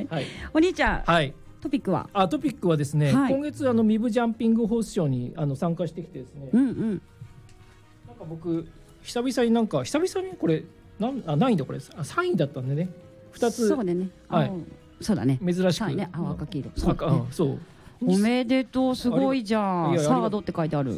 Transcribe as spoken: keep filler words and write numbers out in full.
はい、 お兄ちゃん、 はい、 トピックはあトピックはですね、はい、今月あのミブジャンピングホースショーにあの参加してきてですね、 うんうん、 なんか僕久々になんか久々にこれなんあ何位だこれあさんいだったんでねふたつそうだね、はい、そうだね珍しく、 ね、青赤黄色そう、ね、そうおめでとうすごいじゃんサードって書いてある